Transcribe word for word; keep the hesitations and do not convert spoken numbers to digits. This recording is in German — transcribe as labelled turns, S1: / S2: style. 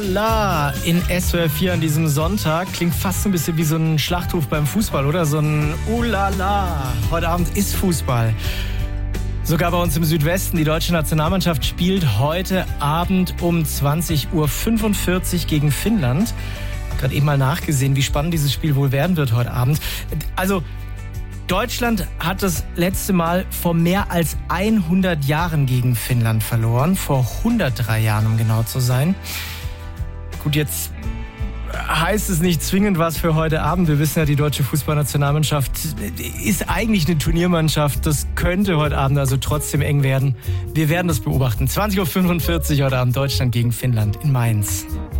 S1: La in S W R vier an diesem Sonntag klingt fast ein bisschen wie so ein Schlachtruf beim Fußball, oder? So ein Ulala. Heute Abend ist Fußball. Sogar bei uns im Südwesten. Die deutsche Nationalmannschaft spielt heute Abend um zwanzig Uhr fünfundvierzig gegen Finnland. Gerade eben mal nachgesehen, wie spannend dieses Spiel wohl werden wird heute Abend. Also Deutschland hat das letzte Mal vor mehr als hundert Jahren gegen Finnland verloren. Vor hundertdrei Jahren, um genau zu sein. Gut, jetzt heißt es nicht zwingend was für heute Abend. Wir wissen ja, die deutsche Fußballnationalmannschaft ist eigentlich eine Turniermannschaft. Das könnte heute Abend also trotzdem eng werden. Wir werden das beobachten. zwanzig Uhr fünfundvierzig heute Abend Deutschland gegen Finnland in Mainz.